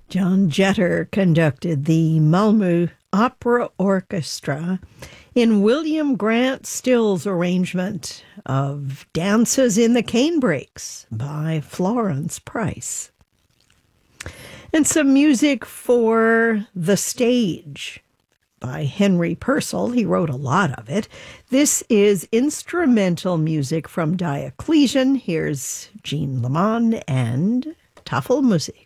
John Jetter conducted the Malmö Opera Orchestra in William Grant Still's arrangement of Dances in the Canebrakes by Florence Price. And some music for the stage by Henry Purcell. He wrote a lot of it. This is instrumental music from Diocletian. Here's Jean Lemon and Tafelmusik.